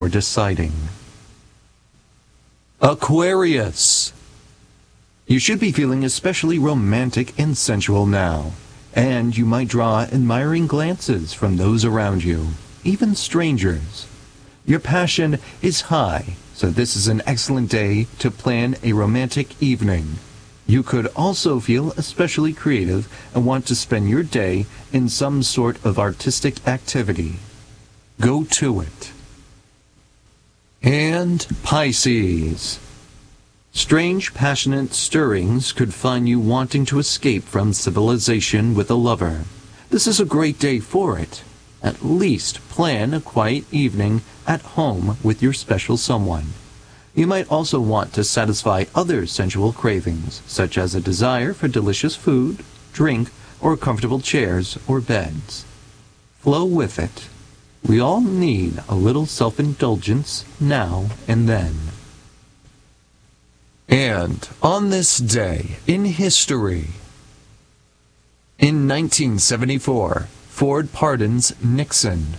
or deciding. Aquarius. You should be feeling especially romantic and sensual now, and you might draw admiring glances from those around you, even strangers. Your passion is high, so this is an excellent day to plan a romantic evening. You could also feel especially creative and want to spend your day in some sort of artistic activity. Go to it. And Pisces. Strange, passionate stirrings could find you wanting to escape from civilization with a lover. This is a great day for it. At least plan a quiet evening at home with your special someone. You might also want to satisfy other sensual cravings, such as a desire for delicious food, drink, or comfortable chairs or beds. Flow with it. We all need a little self-indulgence now and then. And on this day in history, in 1974, Ford pardons Nixon.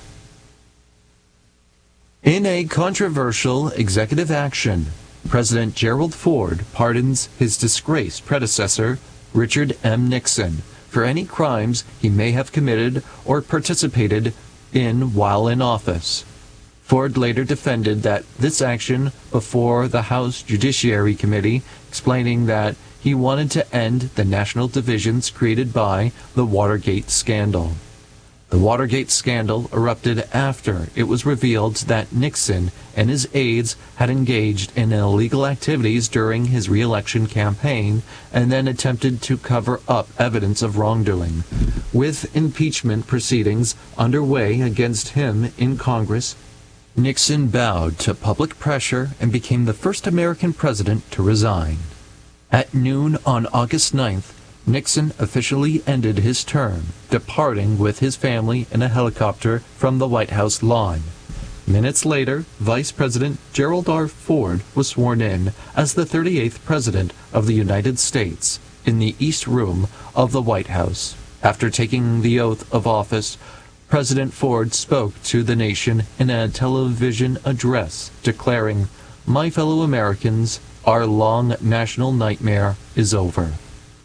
In a controversial executive action, President Gerald Ford pardons his disgraced predecessor, Richard M. Nixon, for any crimes he may have committed or participated in while in office. Ford later defended this action before the House Judiciary Committee, explaining that he wanted to end the national divisions created by the Watergate scandal. The Watergate scandal erupted after it was revealed that Nixon and his aides had engaged in illegal activities during his re-election campaign and then attempted to cover up evidence of wrongdoing. With impeachment proceedings underway against him in Congress, Nixon bowed to public pressure and became the first American president to resign. At noon on August 9th, Nixon officially ended his term, departing with his family in a helicopter from the White House lawn. Minutes later, Vice President Gerald R. Ford was sworn in as the 38th President of the United States in the East Room of the White House. After taking the oath of office, President Ford spoke to the nation in a television address, declaring, "My fellow Americans, our long national nightmare is over."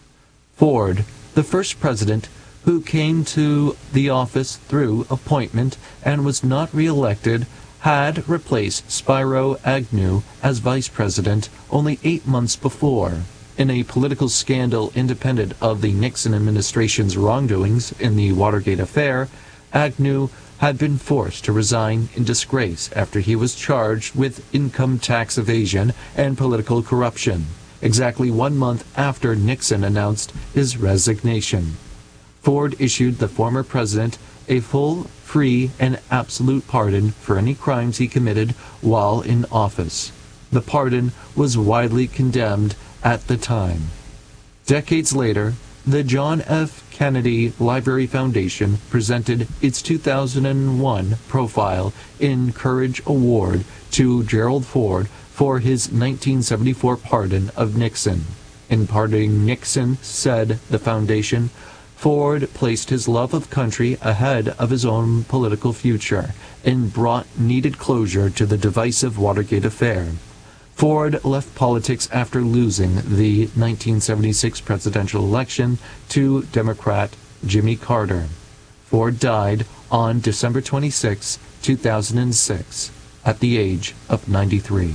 Ford, the first president who came to the office through appointment and was not re-elected, had replaced Spiro Agnew as vice president only 8 months before. In a political scandal independent of the Nixon administration's wrongdoings in the Watergate affair, Agnew had been forced to resign in disgrace after he was charged with income tax evasion and political corruption, exactly 1 month after Nixon announced his resignation. Ford issued the former president a full, free, and absolute pardon for any crimes he committed while in office. The pardon was widely condemned at the time. Decades later, the John F. Kennedy Library Foundation presented its 2001 Profile in Courage Award to Gerald Ford for his 1974 pardon of Nixon. In pardoning Nixon, said the foundation, Ford placed his love of country ahead of his own political future and brought needed closure to the divisive Watergate affair. Ford left politics after losing the 1976 presidential election to Democrat Jimmy Carter. Ford died on December 26, 2006, at the age of 93.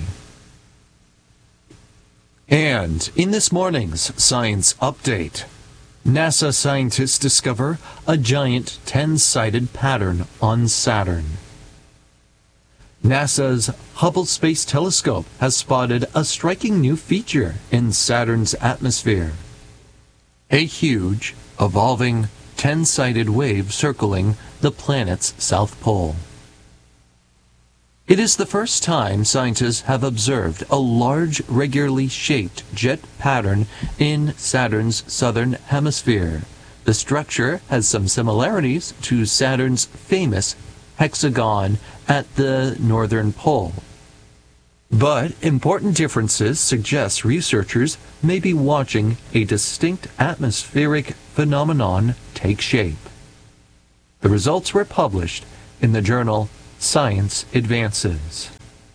And in this morning's Science Update, NASA scientists discover a giant 10-sided pattern on Saturn. NASA's Hubble Space Telescope has spotted a striking new feature in Saturn's atmosphere. A huge, evolving, 10-sided wave circling the planet's south pole. It is the first time scientists have observed a large, regularly shaped jet pattern in Saturn's southern hemisphere. The structure has some similarities to Saturn's famous hexagon at the northern pole. But important differences suggest researchers may be watching a distinct atmospheric phenomenon take shape. The results were published in the journal science advances.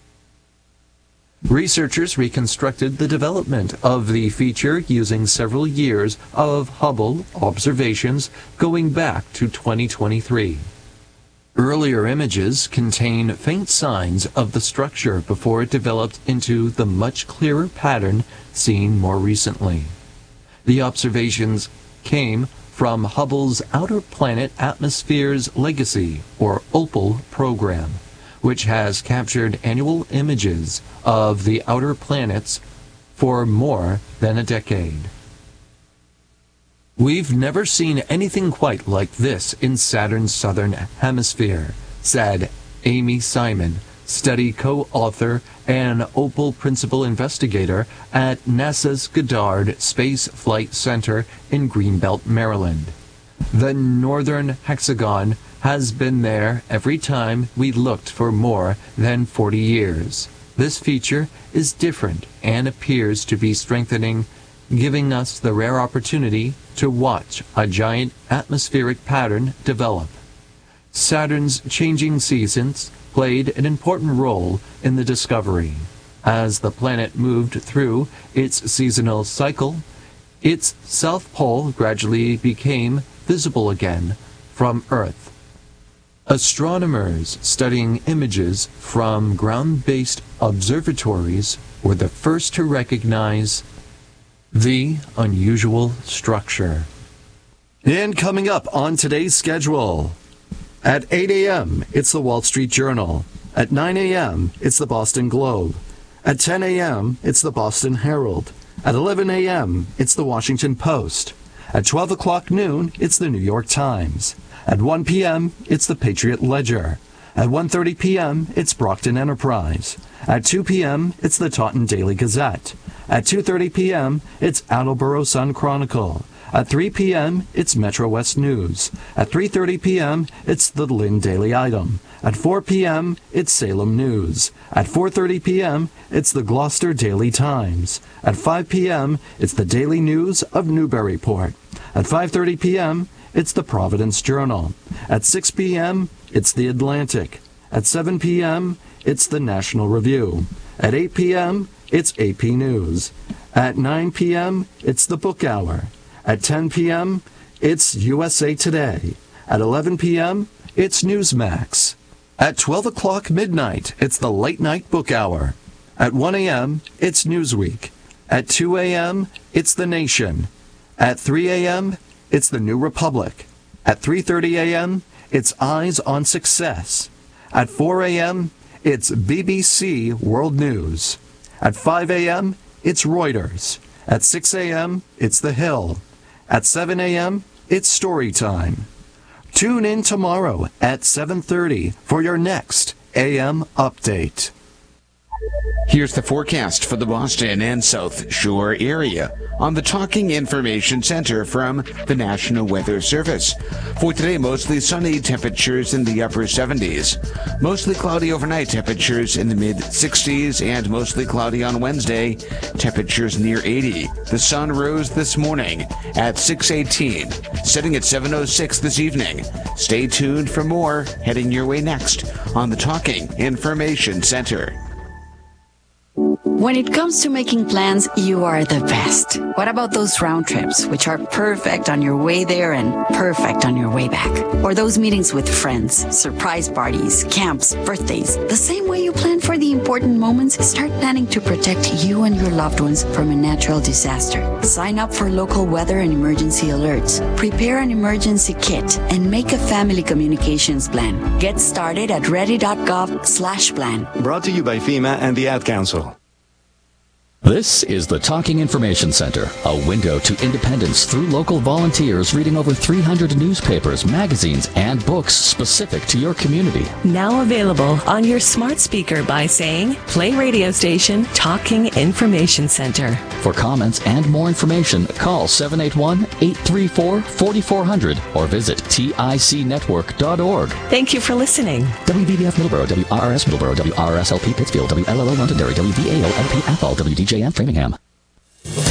Researchers reconstructed the development of the feature using several years of Hubble observations going back to 2023. Earlier images contain faint signs of the structure before it developed into the much clearer pattern seen more recently. The observations came from Hubble's Outer Planet Atmospheres Legacy, or OPAL, program, which has captured annual images of the outer planets for more than a decade. "We've never seen anything quite like this in Saturn's southern hemisphere," said Amy Simon, study co-author and OPAL principal investigator at NASA's Goddard Space Flight Center in Greenbelt, Maryland. "The northern hexagon has been there every time we looked for more than 40 years. This feature is different and appears to be strengthening, giving us the rare opportunity to watch a giant atmospheric pattern develop." Saturn's changing seasons played an important role in the discovery. As the planet moved through its seasonal cycle, its south pole gradually became visible again from Earth. Astronomers studying images from ground-based observatories were the first to recognize the unusual structure. And coming up on today's schedule, at 8 a.m., it's the Wall Street Journal. At 9 a.m., it's the Boston Globe. At 10 a.m., it's the Boston Herald. At 11 a.m., it's the Washington Post. At 12 o'clock noon, it's the New York Times. At 1 p.m., it's the Patriot Ledger. At 1:30 p.m., it's Brockton Enterprise. At 2 p.m., it's the Taunton Daily Gazette. At 2:30 p.m., it's Attleboro Sun Chronicle. At 3 p.m., it's Metro West News. At 3:30 p.m., it's the Lynn Daily Item. At 4 p.m., it's Salem News. At 4:30 p.m., it's the Gloucester Daily Times. At 5 p.m., it's the Daily News of Newburyport. At 5:30 p.m., it's the Providence Journal. At 6 p.m., it's the Atlantic. At 7 p.m., it's the National Review. At 8 p.m., it's AP News. At 9 p.m., it's the Book Hour. At 10 p.m., it's USA Today. At 11 p.m., it's Newsmax. At 12 o'clock midnight, it's the Late Night Book Hour. At 1 a.m., it's Newsweek. At 2 a.m., it's The Nation. At 3 a.m., it's The New Republic. At 3:30 a.m., it's Eyes on Success. At 4 a.m., it's BBC World News. At 5 a.m., it's Reuters. At 6 a.m., it's The Hill. At 7 a.m., it's Storytime. Tune in tomorrow at 7:30 for your next AM update. Here's the forecast for the Boston and South Shore area on the Talking Information Center from the National Weather Service. For today, mostly sunny, temperatures in the upper 70s. Mostly cloudy overnight, temperatures in the mid-60s, and mostly cloudy on Wednesday, temperatures near 80. The sun rose this morning at 6:18, setting at 7:06 this evening. Stay tuned for more heading your way next on the Talking Information Center. When it comes to making plans, you are the best. What about those round trips, which are perfect on your way there and perfect on your way back? Or those meetings with friends, surprise parties, camps, birthdays? The same way you plan for the important moments, start planning to protect you and your loved ones from a natural disaster. Sign up for local weather and emergency alerts. Prepare an emergency kit and make a family communications plan. Get started at ready.gov/plan. Brought to you by FEMA and the Ad Council. This is the Talking Information Center, a window to independence through local volunteers reading over 300 newspapers, magazines, and books specific to your community. Now available on your smart speaker by saying, play radio station Talking Information Center. For comments and more information, call 781-834-4400 or visit ticnetwork.org. Thank you for listening. WBBF Middleborough, WRRS Middleborough, WRSLP Pittsfield, WLLO Londonderry, WVAO LP Athol, WDJM Framingham.